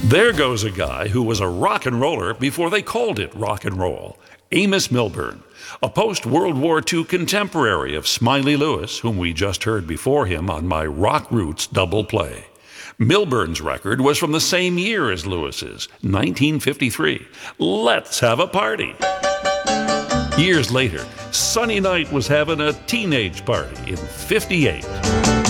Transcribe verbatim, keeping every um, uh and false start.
There goes a guy who was a rock and roller before they called it rock and roll. Amos Milburn, a post-World War Two contemporary of Smiley Lewis, whom we just heard before him on my Rock Roots double play. Milburn's record was from the same year as Lewis's, nineteen fifty-three. Let's have a party. Years later, Sunny Night was having a teenage party in fifty-eight.